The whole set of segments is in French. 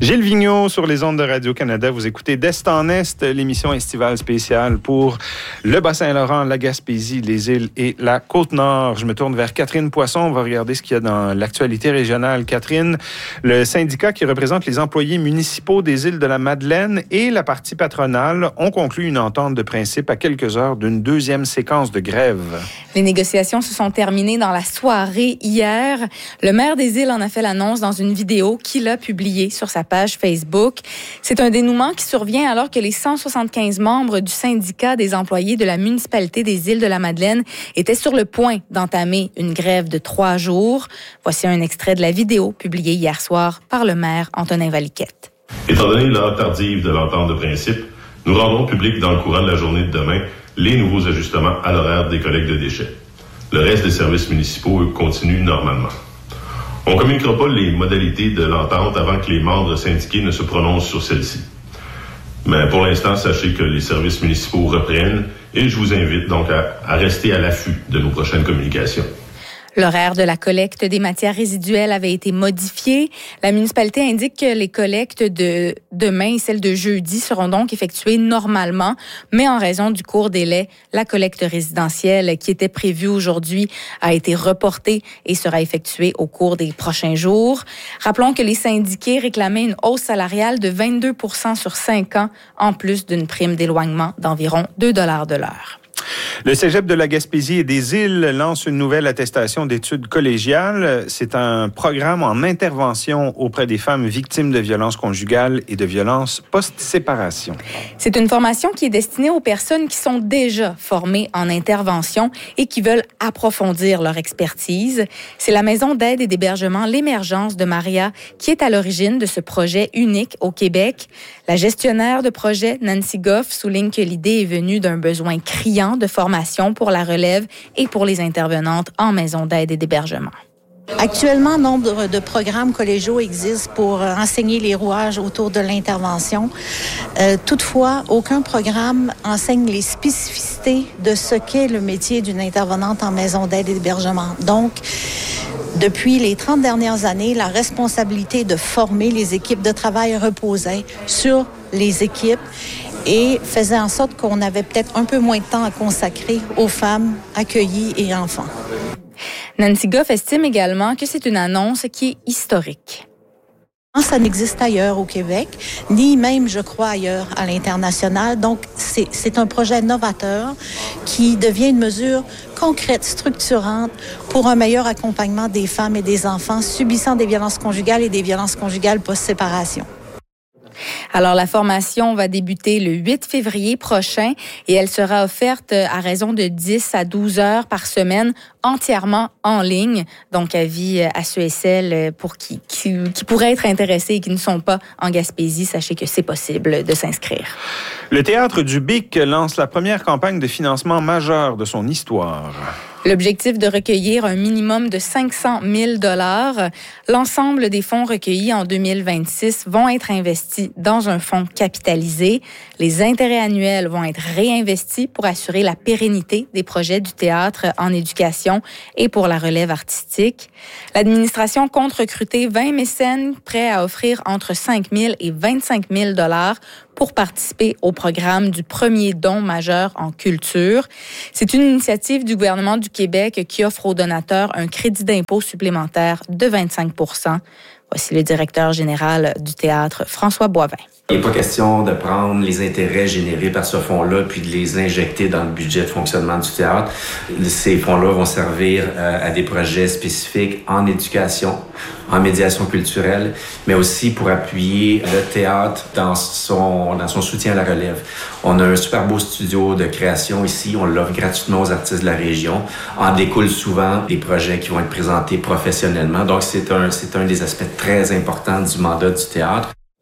Gilles Vigneault sur les ondes de Radio-Canada. Vous écoutez d'Est en Est, l'émission estivale spéciale pour le Bas-Saint-Laurent, la Gaspésie, les îles et la Côte-Nord. Je me tourne vers Catherine Poisson. On va regarder ce qu'il y a dans l'actualité régionale. Catherine, le syndicat qui représente les employés municipaux des îles de la Madeleine et la partie patronale ont conclu une entente de principe à quelques heures d'une deuxième séquence de grève. Les négociations se sont terminées dans la soirée hier. Le maire des îles en a fait l'annonce dans une vidéo qu'il a publiée sur sa page Facebook. C'est un dénouement qui survient alors que les 175 membres du syndicat des employés de la municipalité des îles de la Madeleine étaient sur le point d'entamer une grève de 3 jours. Voici un extrait de la vidéo publiée hier soir par le maire Antonin Valiquette. Étant donné l'heure tardive de l'entente de principe, nous rendrons public dans le courant de la journée de demain les nouveaux ajustements à l'horaire des collectes de déchets. Le reste des services municipaux continuent normalement. On ne communiquera pas les modalités de l'entente avant que les membres syndiqués ne se prononcent sur celle-ci. Mais pour l'instant, sachez que les services municipaux reprennent et je vous invite donc à rester à l'affût de nos prochaines communications. L'horaire de la collecte des matières résiduelles avait été modifié. La municipalité indique que les collectes de demain et celles de jeudi seront donc effectuées normalement, mais en raison du court délai, la collecte résidentielle qui était prévue aujourd'hui a été reportée et sera effectuée au cours des prochains jours. Rappelons que les syndiqués réclamaient une hausse salariale de 22% sur 5 ans, en plus d'une prime d'éloignement d'environ 2 $ de l'heure. Le Cégep de la Gaspésie et des îles lance une nouvelle attestation d'études collégiales. C'est un programme en intervention auprès des femmes victimes de violences conjugales et de violences post-séparation. C'est une formation qui est destinée aux personnes qui sont déjà formées en intervention et qui veulent approfondir leur expertise. C'est la maison d'aide et d'hébergement L'Émergence de Maria qui est à l'origine de ce projet unique au Québec. La gestionnaire de projet, Nancy Goff, souligne que l'idée est venue d'un besoin criant de formation pour la relève et pour les intervenantes en maison d'aide et d'hébergement. Actuellement, nombre de programmes collégiaux existent pour enseigner les rouages autour de l'intervention. Toutefois, aucun programme enseigne les spécificités de ce qu'est le métier d'une intervenante en maison d'aide et d'hébergement. Donc, depuis les 30 dernières années, la responsabilité de former les équipes de travail reposait sur les équipes et faisait en sorte qu'on avait peut-être un peu moins de temps à consacrer aux femmes accueillies et enfants. Nancy Goff estime également que c'est une annonce qui est historique. Ça n'existe ailleurs au Québec, ni même, je crois, ailleurs à l'international. Donc, c'est un projet novateur qui devient une mesure concrète, structurante pour un meilleur accompagnement des femmes et des enfants subissant des violences conjugales et des violences conjugales post-séparation. Alors, la formation va débuter le 8 février prochain et elle sera offerte à raison de 10 à 12 heures par semaine, entièrement en ligne. Donc, avis à ceux et celles pour qui pourraient être intéressés et qui ne sont pas en Gaspésie, sachez que c'est possible de s'inscrire. Le Théâtre du Bic lance la première campagne de financement majeure de son histoire. L'objectif de recueillir un minimum de 500 000 $. L'ensemble des fonds recueillis en 2026 vont être investis dans un fonds capitalisé. Les intérêts annuels vont être réinvestis pour assurer la pérennité des projets du théâtre en éducation et pour la relève artistique. L'administration compte recruter 20 mécènes prêts à offrir entre 5 000 et 25 000 $ pour participer au programme du premier don majeur en culture. C'est une initiative du gouvernement du Québec qui offre aux donateurs un crédit d'impôt supplémentaire de 25 %. Voici le directeur général du théâtre, François Boivin. Il n'est pas question de prendre les intérêts générés par ce fonds-là puis de les injecter dans le budget de fonctionnement du théâtre. Ces fonds-là vont servir à des projets spécifiques en éducation, en médiation culturelle, mais aussi pour appuyer le théâtre dans son soutien à la relève. On a un super beau studio de création ici, on l'offre gratuitement aux artistes de la région. En découlent souvent des projets qui vont être présentés professionnellement. Donc, c'est un des aspects très importants du mandat du théâtre.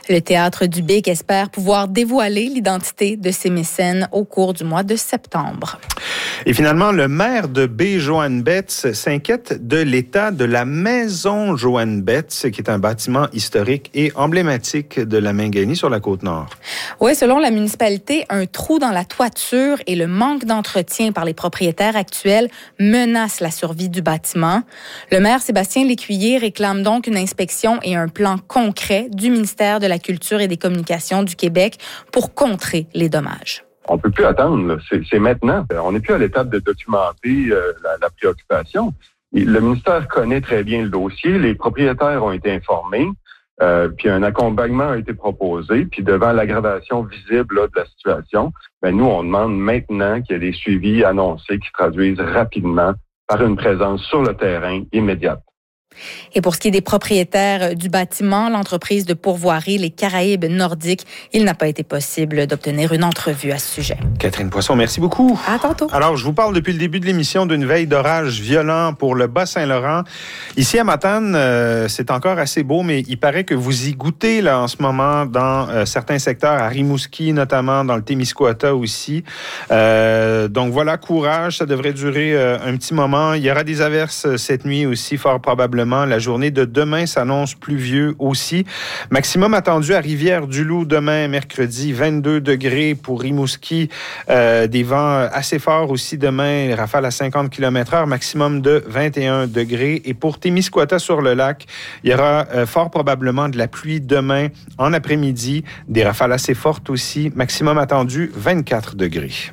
Le Théâtre du Bic espère pouvoir dévoiler l'identité de ses mécènes au cours du mois de septembre. Et finalement, le maire de Baie-Joanne-Betts s'inquiète de l'état de la maison Joanne-Betts, qui est un bâtiment historique et emblématique de la Mingani sur la Côte-Nord. Oui, selon la municipalité, un trou dans la toiture et le manque d'entretien par les propriétaires actuels menacent la survie du bâtiment. Le maire Sébastien Lécuyer réclame donc une inspection et un plan concret du ministère de la Culture et des Communications du Québec pour contrer les dommages. On peut plus attendre, là. C'est maintenant. On n'est plus à l'étape de documenter la préoccupation. Le ministère connaît très bien le dossier. Les propriétaires ont été informés. Puis un accompagnement a été proposé. Puis devant l'aggravation visible là, de la situation, nous, on demande maintenant qu'il y ait des suivis annoncés qui se traduisent rapidement par une présence sur le terrain immédiate. Et pour ce qui est des propriétaires du bâtiment, l'entreprise de pourvoirie Les Caraïbes Nordiques, il n'a pas été possible d'obtenir une entrevue à ce sujet. Catherine Poisson, merci beaucoup. À tantôt. Alors, je vous parle depuis le début de l'émission d'une veille d'orage violent pour le Bas-Saint-Laurent. Ici à Matane, c'est encore assez beau, mais il paraît que vous y goûtez là en ce moment dans certains secteurs, à Rimouski notamment, dans le Témiscouata aussi. Donc voilà, courage, ça devrait durer un petit moment. Il y aura des averses cette nuit aussi, fort probablement. La journée de demain s'annonce pluvieux aussi. Maximum attendu à Rivière-du-Loup demain, mercredi, 22 degrés pour Rimouski. Des vents assez forts aussi demain, rafales à 50 km/h, maximum de 21 degrés. Et pour Témiscouata sur le lac, il y aura fort probablement de la pluie demain en après-midi. Des rafales assez fortes aussi, maximum attendu 24 degrés.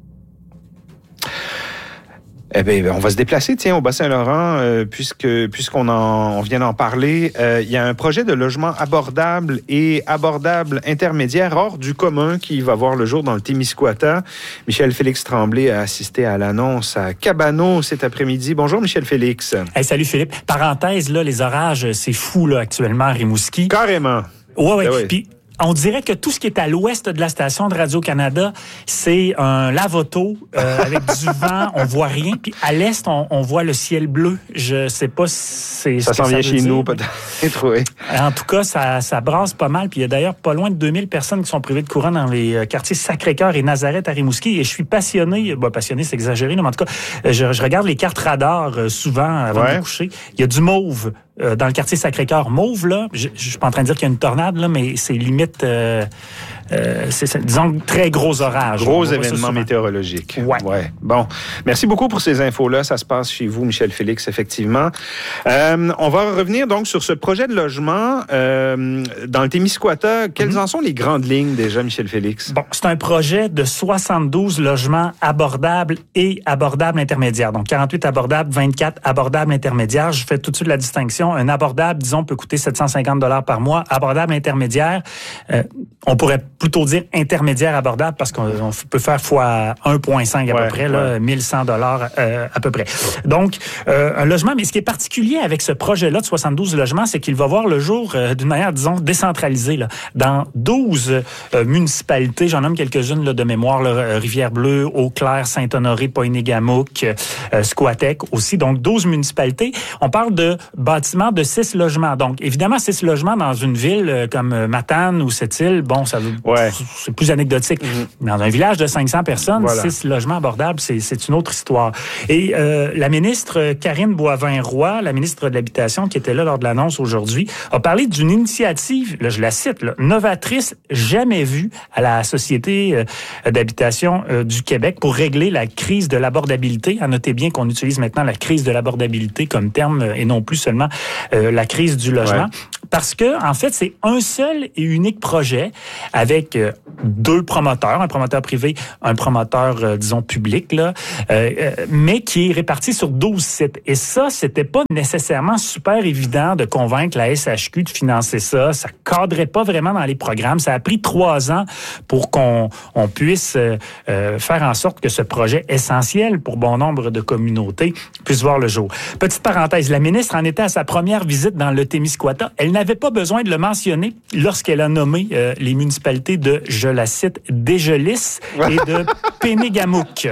Eh bien, on va se déplacer, au Bas-Saint-Laurent, puisqu'on vient d'en parler. Il y a un projet de logement abordable et abordable intermédiaire hors du commun qui va voir le jour dans le Témiscouata. Michel-Félix Tremblay a assisté à l'annonce à Cabano cet après-midi. Bonjour, Michel-Félix. Hey, salut, Philippe. Parenthèse, là, les orages, c'est fou, là, actuellement, à Rimouski. Carrément. Oui. Oui. Puis, on dirait que tout ce qui est à l'ouest de la station de Radio-Canada, c'est un lave-auto avec du vent, on voit rien. Puis à l'est, on voit le ciel bleu. Je sais pas si c'est ça s'en vient chez nous, peut-être. Oui. En tout cas, ça brasse pas mal. Puis il y a d'ailleurs pas loin de 2000 personnes qui sont privées de courant dans les quartiers Sacré-Cœur et Nazareth à Rimouski. Et je suis passionné, passionné, c'est exagéré, mais en tout cas, je regarde les cartes radars souvent avant de me coucher. Il y a du mauve. Dans le quartier Sacré-Cœur mauve, là, je suis pas en train de dire qu'il y a une tornade, là, mais c'est limite, disons, très gros orage. Gros événement météorologique. Ouais. Bon, merci beaucoup pour ces infos-là. Ça se passe chez vous, Michel-Félix, effectivement. On va revenir donc sur ce projet de logement dans le Témiscouata. Quelles en sont les grandes lignes déjà, Michel-Félix? Bon, c'est un projet de 72 logements abordables et abordables intermédiaires. Donc, 48 abordables, 24 abordables intermédiaires. Je fais tout de suite la distinction. Un abordable, disons, peut coûter 750 $ par mois. Abordable intermédiaire, on pourrait plutôt dire intermédiaire abordable parce qu'on peut faire fois 1,5 à peu près, là, 1100 $ à peu près. Donc, un logement, mais ce qui est particulier avec ce projet-là de 72 logements, c'est qu'il va voir le jour d'une manière, disons, décentralisée, là, dans 12 municipalités. J'en nomme quelques-unes là, de mémoire, là, Rivière-Bleue, Eau-Claire, Saint-Honoré, Pointe-Gamouc, Squatec aussi. Donc, 12 municipalités. On parle de bâtiments de 6 logements. Donc, évidemment, 6 logements dans une ville comme Matane ou Sept-Îles, bon, ça veut, c'est plus anecdotique. Dans un village de 500 personnes, 6 logements abordables, c'est une autre histoire. Et la ministre Karine Boivin-Roy, la ministre de l'Habitation, qui était là lors de l'annonce aujourd'hui, a parlé d'une initiative, là, je la cite, là, novatrice, jamais vue à la Société d'habitation du Québec pour régler la crise de l'abordabilité. À noter bien qu'on utilise maintenant la crise de l'abordabilité comme terme et non plus seulement la crise du logement. Parce que, en fait, c'est un seul et unique projet avec 2 promoteurs, un promoteur privé, un promoteur, disons, public, là, mais qui est réparti sur 12 sites. Et ça, c'était pas nécessairement super évident de convaincre la SHQ de financer ça. Ça cadrait pas vraiment dans les programmes. Ça a pris 3 ans pour qu'on puisse faire en sorte que ce projet essentiel pour bon nombre de communautés puisse voir le jour. Petite parenthèse, la ministre en était à sa première visite dans le Témiscouata. Elle n'avait pas besoin de le mentionner lorsqu'elle a nommé les municipalités de, je la cite, Dégelis et de Pénégamouk.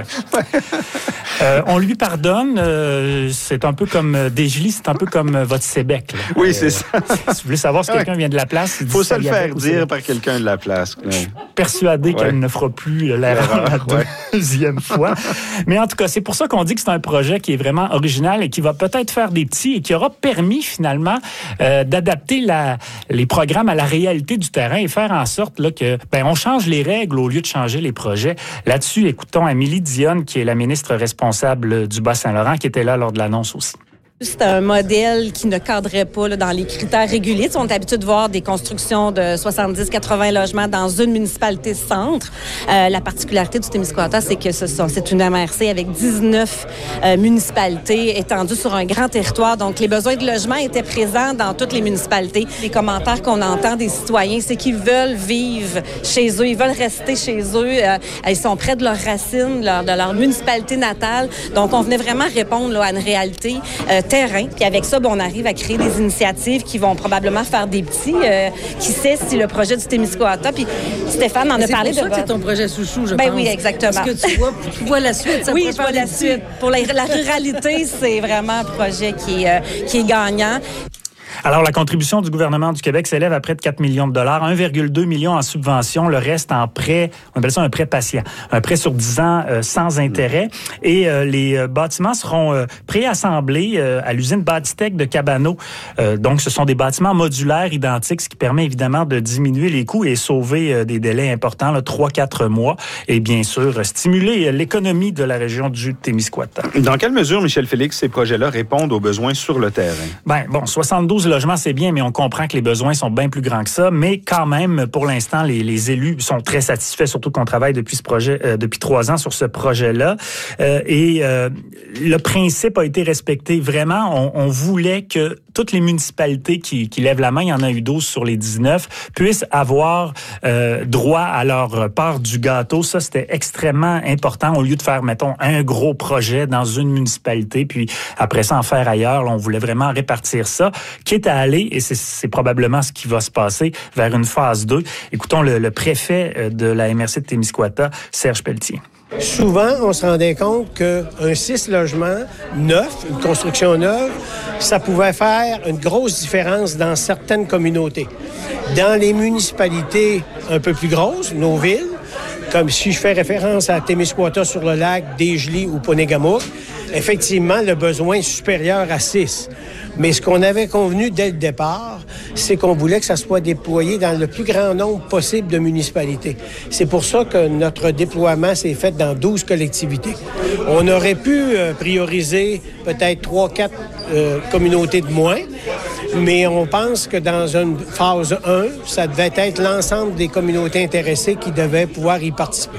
On lui pardonne. C'est un peu comme Dégelis, c'est un peu comme votre Sébec. Là. Oui, c'est ça. Si vous voulez savoir si quelqu'un vient de la place, il faut se le faire dire par quelqu'un de la place. Persuadé qu'elle ne fera plus l'erreur la deuxième fois. Mais en tout cas, c'est pour ça qu'on dit que c'est un projet qui est vraiment original et qui va peut-être faire des petits et qui aura permis finalement d'adapter les programmes à la réalité du terrain et faire en sorte là, que on change les règles au lieu de changer les projets. Là-dessus, écoutons Amélie Dionne, qui est la ministre responsable du Bas-Saint-Laurent, qui était là lors de l'annonce aussi. C'est un modèle qui ne cadrait pas là, dans les critères réguliers. On est habitué de voir des constructions de 70-80 logements dans une municipalité centre. La particularité du Témiscouata, c'est que c'est une MRC avec 19 municipalités étendues sur un grand territoire. Donc, les besoins de logement étaient présents dans toutes les municipalités. Les commentaires qu'on entend des citoyens, c'est qu'ils veulent vivre chez eux, ils veulent rester chez eux. Ils sont près de leurs racines, de leur municipalité natale. Donc, on venait vraiment répondre là, à une réalité terrain. Puis avec ça, on arrive à créer des initiatives qui vont probablement faire des petits. Qui sait si le projet du Témiscouata. Puis Stéphane en a parlé. C'est pour ça que c'est ton projet chouchou, je pense. Oui, exactement. Parce que tu vois la suite. Ça oui, je vois la suite. Pour la ruralité, c'est vraiment un projet qui est gagnant. Alors, la contribution du gouvernement du Québec s'élève à près de 4 millions de dollars, 1,2 million en subvention, le reste en prêt, on appelle ça un prêt patient, un prêt sur 10 ans sans intérêt. Et les bâtiments seront préassemblés à l'usine Bâtitech de Cabano. Donc, ce sont des bâtiments modulaires identiques, ce qui permet évidemment de diminuer les coûts et sauver des délais importants, 3-4 mois, et bien sûr, stimuler l'économie de la région du Témiscouata. Dans quelle mesure, Michel Félix, ces projets-là répondent aux besoins sur le terrain? 72 logements, c'est bien, mais on comprend que les besoins sont bien plus grands que ça. Mais quand même, pour l'instant, les élus sont très satisfaits, surtout qu'on travaille depuis 3 ans sur ce projet-là. Le principe a été respecté vraiment. On voulait que toutes les municipalités qui lèvent la main, il y en a eu 12 sur les 19, puissent avoir droit à leur part du gâteau. Ça, c'était extrêmement important. Au lieu de faire, mettons, un gros projet dans une municipalité, puis après ça, en faire ailleurs, là, on voulait vraiment répartir ça. Quitte à aller, et c'est probablement ce qui va se passer, vers une phase 2. Écoutons le préfet de la MRC de Témiscouata, Serge Pelletier. Souvent, on se rendait compte qu'un 6 logements neuf, une construction neuve, ça pouvait faire une grosse différence dans certaines communautés. Dans les municipalités un peu plus grosses, nos villes, comme si je fais référence à Témiscouata-sur-le-Lac, Dégelis ou Pénégamouk, effectivement, le besoin est supérieur à 6. Mais ce qu'on avait convenu dès le départ, c'est qu'on voulait que ça soit déployé dans le plus grand nombre possible de municipalités. C'est pour ça que notre déploiement s'est fait dans 12 collectivités. On aurait pu prioriser peut-être 3-4 communautés de moins, mais on pense que dans une phase 1, ça devait être l'ensemble des communautés intéressées qui devaient pouvoir y participer.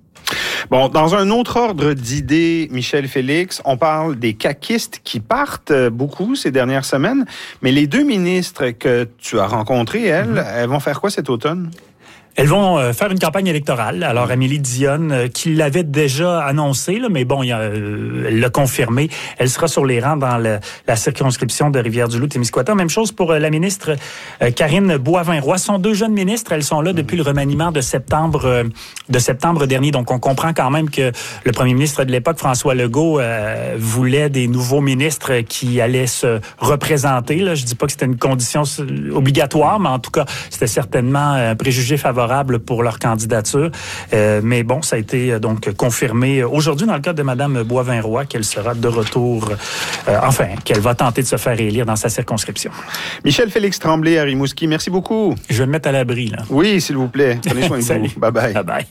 Bon, dans un autre ordre d'idées, Michel Félix, on parle des caquistes qui partent beaucoup ces dernières semaines, mais les 2 ministres que tu as rencontrés, elles vont faire quoi cet automne? Elles vont faire une campagne électorale. Alors, Amélie Dionne, qui l'avait déjà annoncé, là, mais bon, elle l'a confirmé, elle sera sur les rangs dans la circonscription de Rivière-du-Loup-Témiscouata. Même chose pour la ministre Karine Boivin-Roy. Ce sont 2 jeunes ministres. Elles sont là depuis le remaniement de septembre dernier. Donc, on comprend quand même que le premier ministre de l'époque, François Legault, voulait des nouveaux ministres qui allaient se représenter. Là, je dis pas que c'était une condition obligatoire, mais en tout cas, c'était certainement un préjugé favorable pour leur candidature. Mais bon, ça a été donc confirmé aujourd'hui dans le cas de Mme Boivin-Roy qu'elle sera de retour, qu'elle va tenter de se faire élire dans sa circonscription. Michel Félix Tremblay à Rimouski, merci beaucoup. Je vais me mettre à l'abri, là. Oui, s'il vous plaît. Prenez soin de vous. Bye-bye. Bye-bye.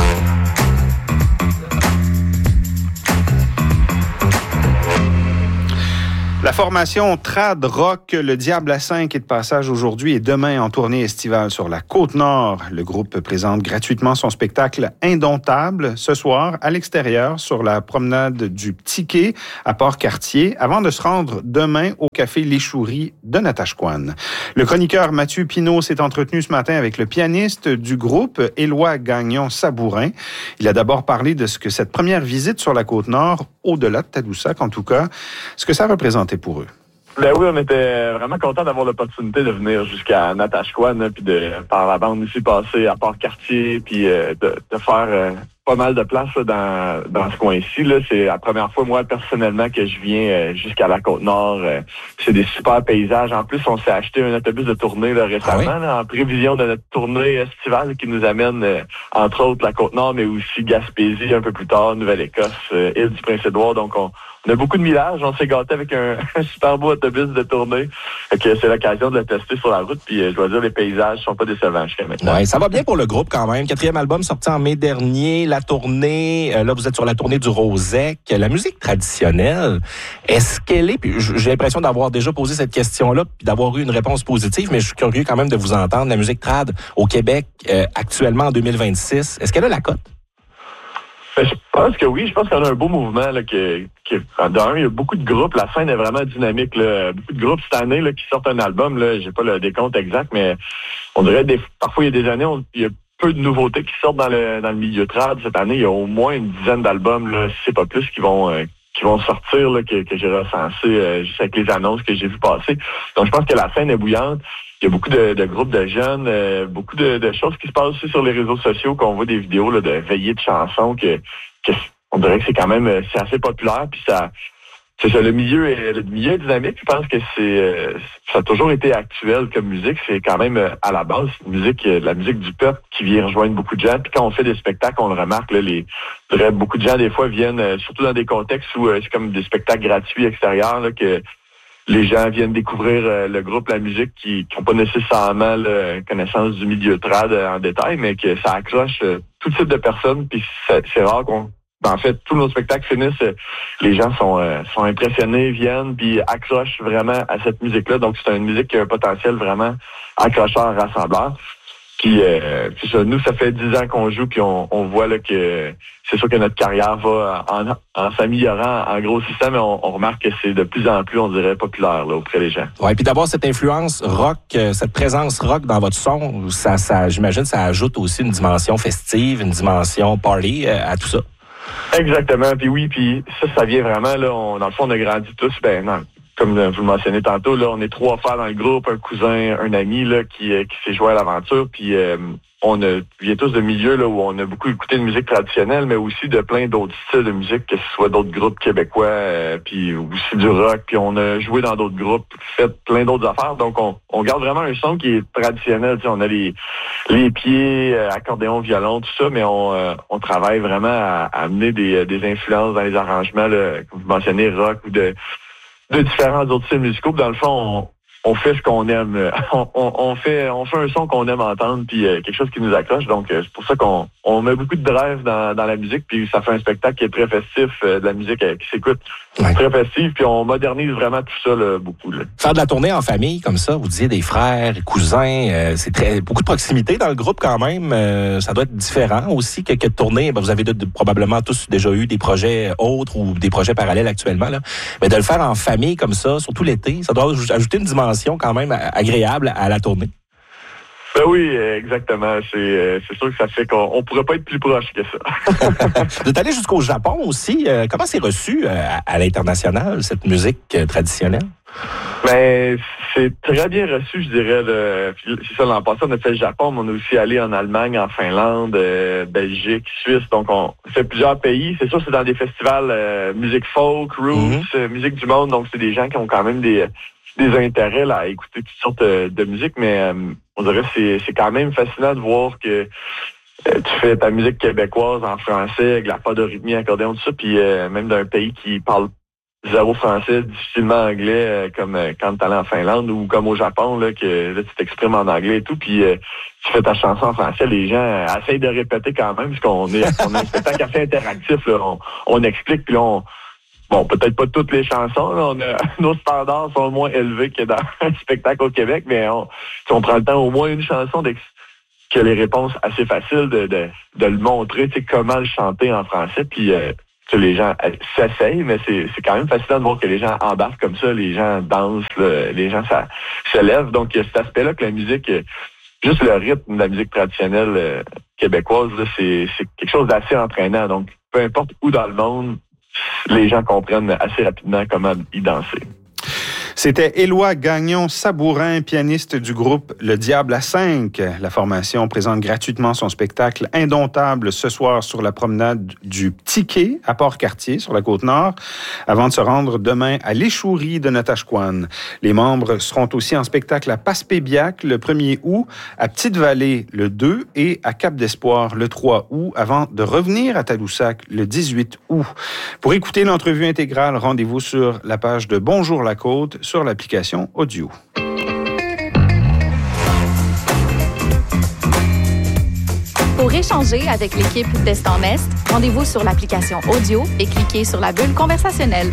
La formation Trad Rock, le Diable à 5 est de passage aujourd'hui et demain en tournée estivale sur la Côte-Nord. Le groupe présente gratuitement son spectacle Indomptable ce soir à l'extérieur sur la promenade du Petit Quai à Port-Cartier avant de se rendre demain au café Les Chouris de Natashquan. Le chroniqueur Mathieu Pinault s'est entretenu ce matin avec le pianiste du groupe, Éloi Gagnon-Sabourin. Il a d'abord parlé de ce que cette première visite sur la Côte-Nord, au-delà de Tadoussac en tout cas, ce que ça représentait pour eux. Ben oui, on était vraiment contents d'avoir l'opportunité de venir jusqu'à Natashquan, puis de par la bande ici passer à Port-Cartier, puis de faire pas mal de place là, dans ce coin-ci. Là. C'est la première fois, moi, personnellement, que je viens jusqu'à la Côte-Nord. C'est des super paysages. En plus, on s'est acheté un autobus de tournée là, récemment, là, en prévision de notre tournée estivale qui nous amène, entre autres, la Côte-Nord, mais aussi Gaspésie un peu plus tard, Nouvelle-Écosse, île du Prince-Édouard. Donc, on a beaucoup de millages. On s'est gâté avec un super beau autobus de tournée. Fait que c'est l'occasion de le tester sur la route. Puis je dois dire, les paysages sont pas décevants jusqu'à maintenant. Ouais, ça va bien pour le groupe quand même. 4e album sorti en mai dernier. La tournée, là, vous êtes sur la tournée du Rosec. La musique traditionnelle, est-ce qu'elle est... Puis j'ai l'impression d'avoir déjà posé cette question-là puis d'avoir eu une réponse positive, mais je suis curieux quand même de vous entendre. La musique trad au Québec, actuellement en 2026, est-ce qu'elle a la cote? Je pense que oui. Je pense qu'on a un beau mouvement là, d'un, il y a beaucoup de groupes. La scène est vraiment dynamique. Là. Beaucoup de groupes cette année là, qui sortent un album. Là, j'ai pas le décompte exact, mais on dirait parfois il y a des années, il y a peu de nouveautés qui sortent dans le milieu trad. Cette année, il y a au moins une dizaine d'albums, là, si c'est pas plus, qui vont sortir, là, que j'ai recensé juste avec les annonces que j'ai vues passer. Donc je pense que la scène est bouillante. Il y a beaucoup de groupes de jeunes, beaucoup de choses qui se passent aussi sur les réseaux sociaux, qu'on voit des vidéos là, de veillées de chansons que on dirait que c'est quand même c'est assez populaire, puis ça c'est ça, le milieu est dynamique. Je pense que ça a toujours été actuel comme musique. C'est quand même à la base la musique du peuple qui vient rejoindre beaucoup de gens. Puis quand on fait des spectacles, on le remarque, là, beaucoup de gens des fois viennent, surtout dans des contextes où c'est comme des spectacles gratuits extérieurs, là, que les gens viennent découvrir le groupe, la musique, qui n'ont pas nécessairement connaissance du milieu trad en détail, mais que ça accroche tout type de personnes. Puis c'est rare en fait, tous nos spectacles finissent, les gens sont impressionnés, viennent, puis accrochent vraiment à cette musique-là. Donc, c'est une musique qui a un potentiel vraiment accrocheur, rassembleur. Puis, ça, nous, ça fait 10 ans qu'on joue, puis on voit là que c'est sûr que notre carrière va en s'améliorant, en grossissant, mais on remarque que c'est de plus en plus, on dirait, populaire là, auprès des gens. Oui, puis d'avoir cette influence rock, cette présence rock dans votre son, ça j'imagine, ça ajoute aussi une dimension festive, une dimension party à tout ça. Exactement. Puis oui, puis ça vient vraiment, là, dans le fond, on a grandi tous, comme vous le mentionnez tantôt, là, on est 3 frères dans le groupe, un cousin, un ami là qui s'est joué à l'aventure, puis on vient tous de milieux là où on a beaucoup écouté de musique traditionnelle, mais aussi de plein d'autres styles de musique, que ce soit d'autres groupes québécois, puis aussi du rock, puis on a joué dans d'autres groupes, fait plein d'autres affaires, donc on garde vraiment un son qui est traditionnel. Tu sais, on a les pieds, accordéon, violon, tout ça, mais on travaille vraiment à amener des influences dans les arrangements, là, comme vous mentionnez, rock ou de différents autres styles musicaux. Dans le fond, on fait ce qu'on aime. On fait un son qu'on aime entendre, puis quelque chose qui nous accroche. Donc, c'est pour ça qu'on met beaucoup de drive dans la musique, puis ça fait un spectacle qui est très festif, de la musique qui s'écoute très festive, puis on modernise vraiment tout ça là, beaucoup. Là. Faire de la tournée en famille, comme ça, vous disiez des frères, cousins, c'est beaucoup de proximité dans le groupe quand même. Ça doit être différent aussi que de tourner. Vous avez probablement tous déjà eu des projets autres ou des projets parallèles actuellement, là. Mais de le faire en famille comme ça, surtout l'été, ça doit ajouter une dimension quand même agréable à la tournée. Ben oui, exactement. C'est sûr que ça fait qu'on pourrait pas être plus proche que ça. Vous êtes allé jusqu'au Japon aussi. Comment c'est reçu à l'international, cette musique traditionnelle? Ben, c'est très bien reçu, je dirais. C'est ça, l'an passé, on a fait le Japon, mais on est aussi allé en Allemagne, en Finlande, Belgique, Suisse. Donc, on fait plusieurs pays. C'est sûr, c'est dans des festivals musique folk, roots, musique du monde. Donc, c'est des gens qui ont quand même des intérêts là, à écouter toutes sortes de musique, mais on dirait que c'est quand même fascinant de voir que tu fais ta musique québécoise en français avec la pas de rythmie, accordéon, tout ça, puis même d'un pays qui parle zéro français, difficilement anglais, comme quand tu allais en Finlande ou comme au Japon, là, que là, tu t'exprimes en anglais et tout, puis tu fais ta chanson en français, les gens essayent de répéter quand même, puisqu'on a un spectacle assez interactif, là, on explique, puis là, bon, peut-être pas toutes les chansons. Là, nos standards sont moins élevés que dans un spectacle au Québec, mais on prend le temps au moins une chanson que les réponses assez faciles de le montrer, tu sais, comment le chanter en français. Puis que les gens s'essayent, mais c'est quand même fascinant de voir que les gens embarquent comme ça, les gens dansent, là, les gens se lèvent. Donc, il y a cet aspect-là que la musique, juste le rythme de la musique traditionnelle québécoise, là, c'est quelque chose d'assez entraînant. Donc, peu importe où dans le monde, les gens comprennent assez rapidement comment y danser. C'était Éloi Gagnon-Sabourin, pianiste du groupe Le Diable à 5. La formation présente gratuitement son spectacle Indomptable ce soir sur la promenade du Petit Quai à Port-Cartier, sur la Côte-Nord, avant de se rendre demain à l'Échouerie de Natashquan. Les membres seront aussi en spectacle à Passepébiac le 1er août, à Petite-Vallée le 2 et à Cap-d'Espoir le 3 août, avant de revenir à Tadoussac le 18 août. Pour écouter l'entrevue intégrale, rendez-vous sur la page de Bonjour la Côte sur l'application audio. Pour échanger avec l'équipe d'Est en Est, rendez-vous sur l'application audio et cliquez sur la bulle conversationnelle.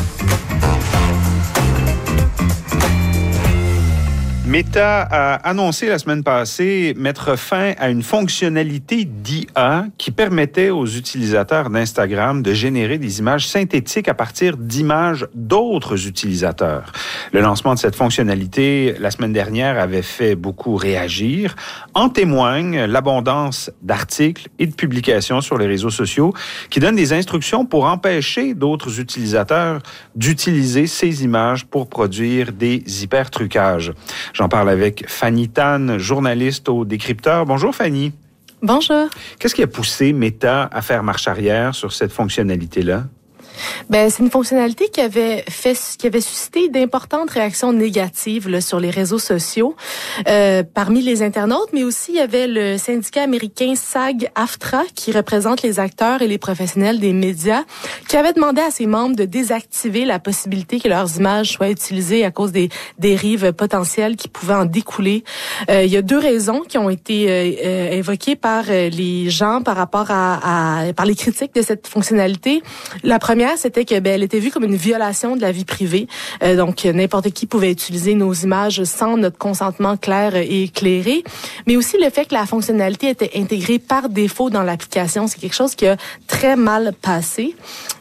Meta a annoncé la semaine passée mettre fin à une fonctionnalité d'IA qui permettait aux utilisateurs d'Instagram de générer des images synthétiques à partir d'images d'autres utilisateurs. Le lancement de cette fonctionnalité la semaine dernière avait fait beaucoup réagir. En témoigne l'abondance d'articles et de publications sur les réseaux sociaux qui donnent des instructions pour empêcher d'autres utilisateurs d'utiliser ces images pour produire des hypertrucages. J'en parle avec Fanny Tan, journaliste au Décrypteur. Bonjour Fanny. Bonjour. Qu'est-ce qui a poussé Meta à faire marche arrière sur cette fonctionnalité-là? Ben, c'est une fonctionnalité qui avait suscité d'importantes réactions négatives là, sur les réseaux sociaux parmi les internautes, mais aussi il y avait le syndicat américain SAG-AFTRA qui représente les acteurs et les professionnels des médias qui avait demandé à ses membres de désactiver la possibilité que leurs images soient utilisées à cause des dérives potentielles qui pouvaient en découler. Il y a deux raisons qui ont été évoquées par les gens par rapport par les critiques de cette fonctionnalité. La première, c'était que elle était vue comme une violation de la vie privée. Donc, n'importe qui pouvait utiliser nos images sans notre consentement clair et éclairé. Mais aussi le fait que la fonctionnalité était intégrée par défaut dans l'application. C'est quelque chose qui a très mal passé.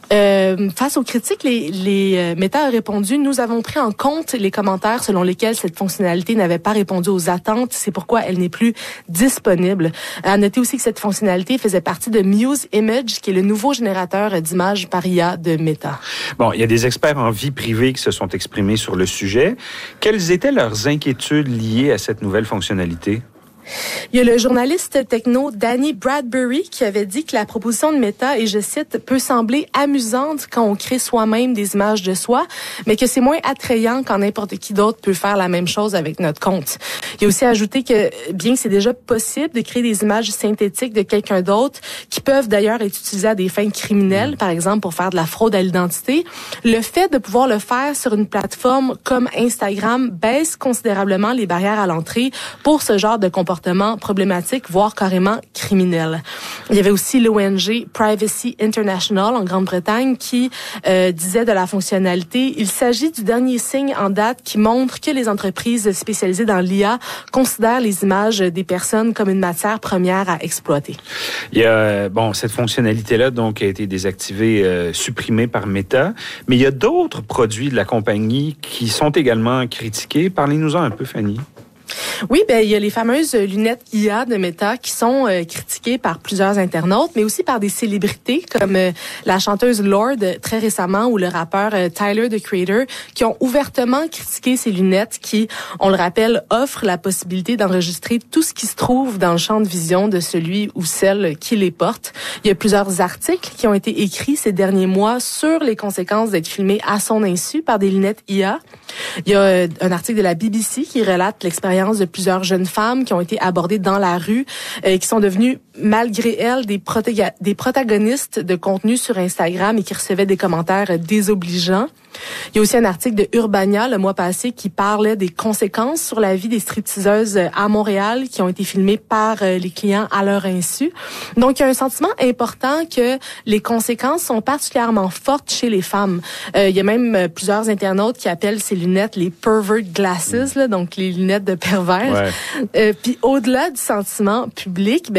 Face aux critiques, les Meta a répondu: nous avons pris en compte les commentaires selon lesquels cette fonctionnalité n'avait pas répondu aux attentes. C'est pourquoi elle n'est plus disponible. À noter aussi que cette fonctionnalité faisait partie de Muse Image, qui est le nouveau générateur d'images par IA de Meta. Bon, il y a des experts en vie privée qui se sont exprimés sur le sujet. Quelles étaient leurs inquiétudes liées à cette nouvelle fonctionnalité? Il y a le journaliste techno Danny Bradbury qui avait dit que la proposition de Meta, et je cite, peut sembler amusante quand on crée soi-même des images de soi, mais que c'est moins attrayant quand n'importe qui d'autre peut faire la même chose avec notre compte. Il a aussi ajouté que bien que c'est déjà possible de créer des images synthétiques de quelqu'un d'autre, qui peuvent d'ailleurs être utilisées à des fins criminelles, par exemple pour faire de la fraude à l'identité, le fait de pouvoir le faire sur une plateforme comme Instagram baisse considérablement les barrières à l'entrée pour ce genre de comportement problématique, voire carrément criminel. Il y avait aussi l'ONG Privacy International en Grande-Bretagne qui disait de la fonctionnalité: il s'agit du dernier signe en date qui montre que les entreprises spécialisées dans l'IA considèrent les images des personnes comme une matière première à exploiter. Il y a, cette fonctionnalité-là donc a été désactivée, supprimée par Meta, mais il y a d'autres produits de la compagnie qui sont également critiqués. Parlez-nous-en un peu, Fanny. Oui, il y a les fameuses lunettes IA de Meta qui sont critiquées par plusieurs internautes, mais aussi par des célébrités comme la chanteuse Lorde très récemment ou le rappeur Tyler, the Creator, qui ont ouvertement critiqué ces lunettes qui, on le rappelle, offrent la possibilité d'enregistrer tout ce qui se trouve dans le champ de vision de celui ou celle qui les porte. Il y a plusieurs articles qui ont été écrits ces derniers mois sur les conséquences d'être filmé à son insu par des lunettes IA. Il y a un article de la BBC qui relate l'expérience de plusieurs jeunes femmes qui ont été abordées dans la rue et qui sont devenues, malgré elles, des protagonistes de contenu sur Instagram et qui recevaient des commentaires désobligeants. Il y a aussi un article de Urbania le mois passé qui parlait des conséquences sur la vie des stripteaseuses à Montréal qui ont été filmées par les clients à leur insu. Donc, il y a un sentiment important que les conséquences sont particulièrement fortes chez les femmes. Il y a même plusieurs internautes qui appellent ces lunettes les pervert glasses, là, donc les lunettes de pervers. Ouais. Puis au-delà du sentiment public,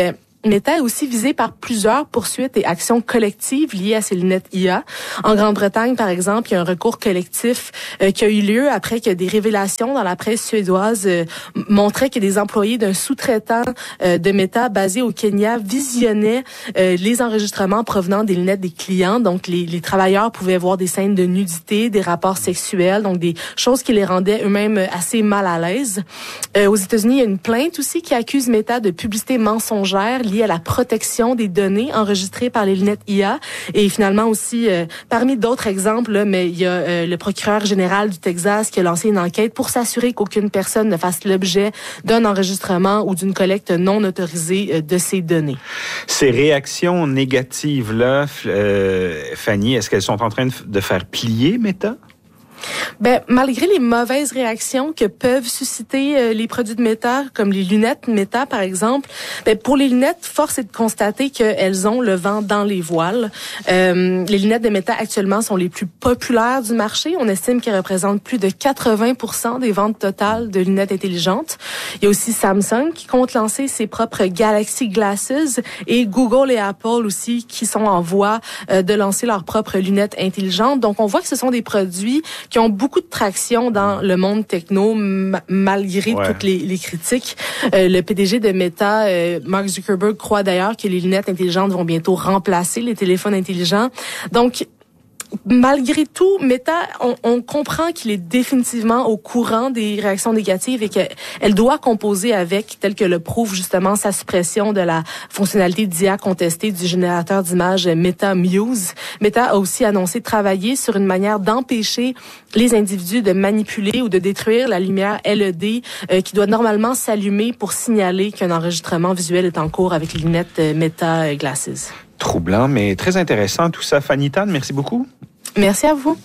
Meta est aussi visé par plusieurs poursuites et actions collectives liées à ces lunettes IA. En Grande-Bretagne, par exemple, il y a un recours collectif qui a eu lieu après que des révélations dans la presse suédoise montraient que des employés d'un sous-traitant de Meta basé au Kenya visionnaient les enregistrements provenant des lunettes des clients. Donc, les travailleurs pouvaient voir des scènes de nudité, des rapports sexuels, donc des choses qui les rendaient eux-mêmes assez mal à l'aise. Aux États-Unis, il y a une plainte aussi qui accuse Meta de publicité mensongère liée à la protection des données enregistrées par les lunettes IA. Et finalement aussi, parmi d'autres exemples, là, mais il y a le procureur général du Texas qui a lancé une enquête pour s'assurer qu'aucune personne ne fasse l'objet d'un enregistrement ou d'une collecte non autorisée de ces données. Ces réactions négatives-là, Fanny, est-ce qu'elles sont en train de faire plier Meta? Malgré les mauvaises réactions que peuvent susciter les produits de Meta, comme les lunettes Meta, par exemple, pour les lunettes, force est de constater qu'elles ont le vent dans les voiles. Les lunettes de Meta, actuellement, sont les plus populaires du marché. On estime qu'elles représentent plus de 80% des ventes totales de lunettes intelligentes. Il y a aussi Samsung qui compte lancer ses propres Galaxy Glasses et Google et Apple aussi qui sont en voie de lancer leurs propres lunettes intelligentes. Donc, on voit que ce sont des produits qui ont beaucoup de traction dans le monde techno, malgré toutes les critiques. Le PDG de Meta, Mark Zuckerberg, croit d'ailleurs que les lunettes intelligentes vont bientôt remplacer les téléphones intelligents. Donc, malgré tout, Meta, on comprend qu'il est définitivement au courant des réactions négatives et qu'elle doit composer avec, tel que le prouve justement sa suppression de la fonctionnalité d'IA contestée du générateur d'images Meta Muse. Meta a aussi annoncé travailler sur une manière d'empêcher les individus de manipuler ou de détruire la lumière LED qui doit normalement s'allumer pour signaler qu'un enregistrement visuel est en cours avec les lunettes Meta Glasses. Troublant, mais très intéressant tout ça. Fanny Tan, merci beaucoup. Merci à vous.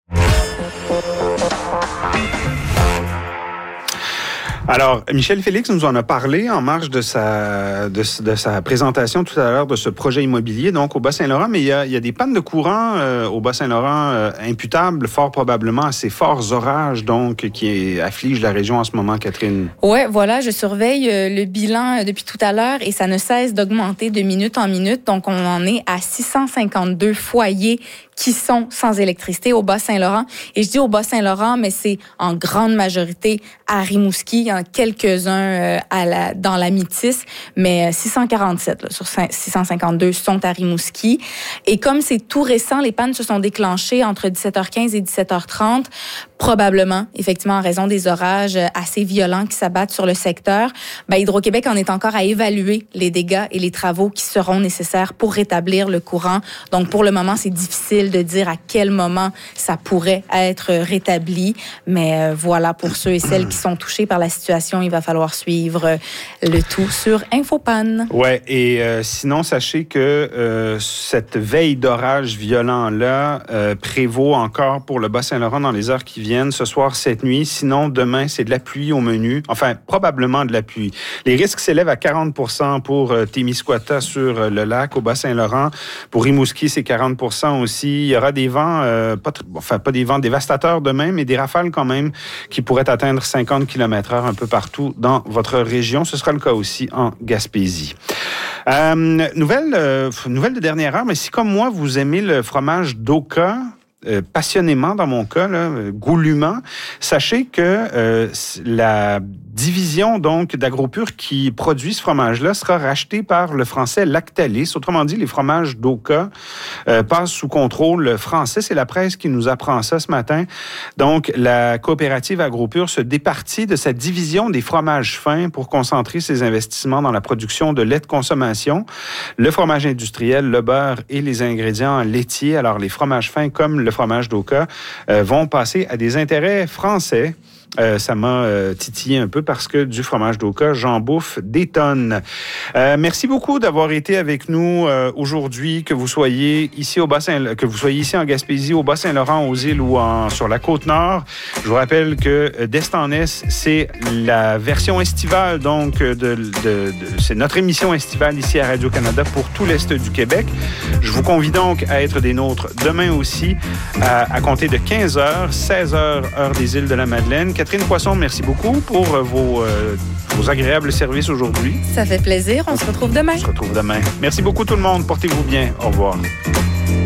Alors, Michel Félix nous en a parlé en marge de sa présentation tout à l'heure de ce projet immobilier, donc au Bas-Saint-Laurent, mais il y a des pannes de courant au Bas-Saint-Laurent imputables fort probablement à ces forts orages donc qui affligent la région en ce moment, Catherine. Ouais, voilà, je surveille le bilan depuis tout à l'heure et ça ne cesse d'augmenter de minute en minute, donc on en est à 652 foyers qui sont sans électricité au Bas-Saint-Laurent. Et je dis au Bas-Saint-Laurent, mais c'est en grande majorité à Rimouski, il y en a quelques-uns dans la Métis, mais 647 là, sur 652 sont à Rimouski. Et comme c'est tout récent, les pannes se sont déclenchées entre 17h15 et 17h30, probablement, effectivement, en raison des orages assez violents qui s'abattent sur le secteur. Hydro-Québec en est encore à évaluer les dégâts et les travaux qui seront nécessaires pour rétablir le courant. Donc, pour le moment, c'est difficile de dire à quel moment ça pourrait être rétabli. Mais voilà, pour ceux et celles qui sont touchés par la situation, il va falloir suivre le tout sur Infopan. Ouais, et sinon, sachez que cette veille d'orage violent-là prévaut encore pour le Bas-Saint-Laurent dans les heures qui viennent. Ce soir, cette nuit. Sinon, demain, c'est de la pluie au menu. Enfin, probablement de la pluie. Les risques s'élèvent à 40% pour Témiscouata sur le lac, au Bas-Saint-Laurent. Pour Rimouski, c'est 40% aussi. Il y aura des vents, pas des vents dévastateurs demain, mais des rafales quand même qui pourraient atteindre 50 km/h un peu partout dans votre région. Ce sera le cas aussi en Gaspésie. Nouvelle de dernière heure, mais si comme moi, vous aimez le fromage d'Oka, passionnément dans mon cas, là, goulûment, sachez que la division donc d'AgroPure qui produit ce fromage-là sera rachetée par le français Lactalis. Autrement dit, les fromages d'Oka passent sous contrôle français. C'est la presse qui nous apprend ça ce matin. Donc, la coopérative AgroPure se départit de sa division des fromages fins pour concentrer ses investissements dans la production de lait de consommation, le fromage industriel, le beurre et les ingrédients laitiers. Alors, les fromages fins comme le fromage d'Oka vont passer à des intérêts français. Ça m'a titillé un peu parce que du fromage d'Oka, j'en bouffe des tonnes. Merci beaucoup d'avoir été avec nous aujourd'hui, que vous soyez ici en Gaspésie, au Bas-Saint-Laurent, aux îles ou sur la Côte-Nord. Je vous rappelle que d'Est en Est, c'est la version estivale, donc c'est notre émission estivale ici à Radio-Canada pour tout l'Est du Québec. Je vous convie donc à être des nôtres demain aussi, à compter de 15h, 16h, heure des îles de la Madeleine, Catherine Poisson, merci beaucoup pour vos agréables services aujourd'hui. Ça fait plaisir. On se retrouve demain. Merci beaucoup tout le monde. Portez-vous bien. Au revoir.